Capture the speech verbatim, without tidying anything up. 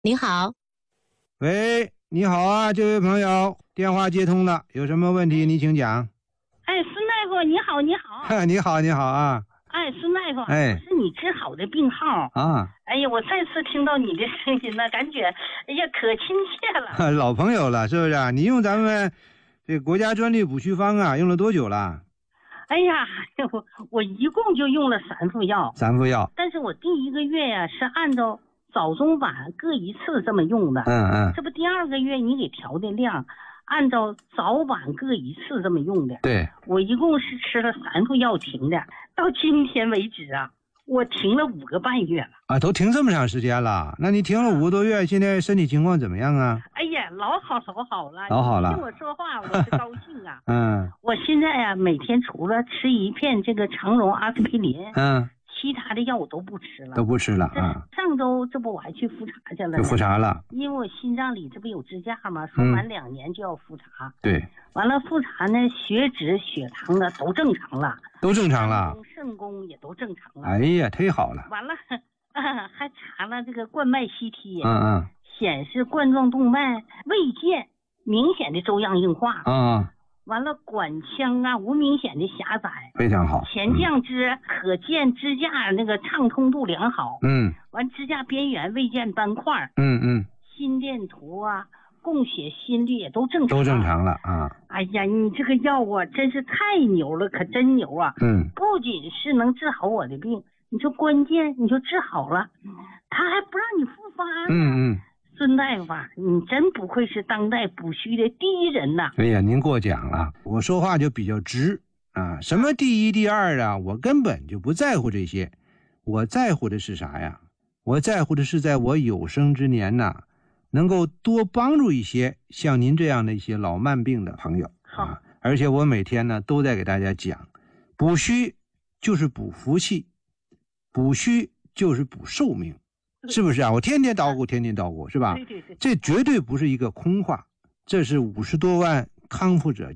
您好。 喂，你好啊，这位朋友，电话接通了，有什么问题你请讲。 哎，孙大夫，你好，你好。 你好，你好啊。 哎，孙大夫， 哎， 我是你治好的病号啊。 哎呀，我再次听到你的声音呢，感觉哎呀可亲切了。 老朋友了，是不是啊？你用咱们这国家专利补虚方啊，用了多久了？ 哎呀，我我一共就用了三副药。 三副药。 但是我第一个月呀、啊、是按照早中晚各一次这么用的。 嗯嗯。 这不第二个月你给调的量，按照早晚各一次这么用的。 对。 我一共是吃了三副药停的，到今天为止啊，我停了五个半月了。 啊，都停这么长时间了？那你停了五个多月，现在身体情况怎么样啊？ 哎呀，老好老好了， 老好了。 听我说话，我是高兴啊。 嗯。 我现在呀、啊，每天除了吃一片这个长荣阿司匹林， 嗯。 其他的药我都不吃了， 都不吃了啊！ 上周这不我还去复查去了， 就复查了， 因为我心脏里这不有支架吗？说满两年就要复查。 嗯、对， 完了复查呢，血脂、血糖呢都正常了， 都正常了， 肾功也都正常了。 哎呀，忒好了！ 完了，啊、还查了这个冠脉 C T， 嗯嗯， 显示冠状动脉未见明显的粥样硬化。 嗯嗯。 完了，管腔啊无明显的狭窄， 非常好。 前降支、嗯、可见支架那个畅通度良好。 嗯。 完支架边缘未见斑块。 嗯嗯。 心电图啊，供血心率也都正常。 都正常了啊！ 哎呀，你这个药啊，真是太牛了，可真牛啊！ 嗯。 不仅是能治好我的病，你说关键你就治好了，他还不让你复发呢。 嗯嗯。 孙大夫啊，你真不愧是当代补虚的第一人呐！ 哎呀，您过奖了，我说话就比较直啊。什么第一、第二啊，我根本就不在乎这些，我在乎的是啥呀？我在乎的是在我有生之年呐、啊，能够多帮助一些像您这样的一些老慢病的朋友啊。而且我每天呢都在给大家讲，补虚就是补福气，补虚就是补寿命。是不是啊？我天天捣鼓，天天捣鼓，是吧？ 对对对， 这绝对不是一个空话，这是五十多万康复者